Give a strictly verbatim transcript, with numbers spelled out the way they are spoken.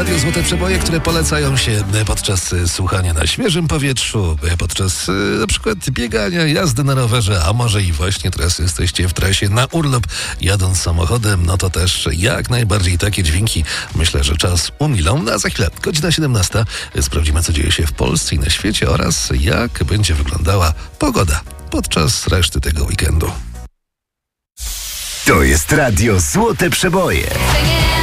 Radio Złote Przeboje, które polecają się podczas słuchania na świeżym powietrzu, podczas na przykład biegania, jazdy na rowerze, a może i właśnie teraz jesteście w trasie na urlop jadąc samochodem, no to też jak najbardziej takie dźwięki myślę, że czas umilą. No a za chwilę, godzina siedemnasta, sprawdzimy co dzieje się w Polsce i na świecie oraz jak będzie wyglądała pogoda podczas reszty tego weekendu. To jest Radio Złote Przeboje.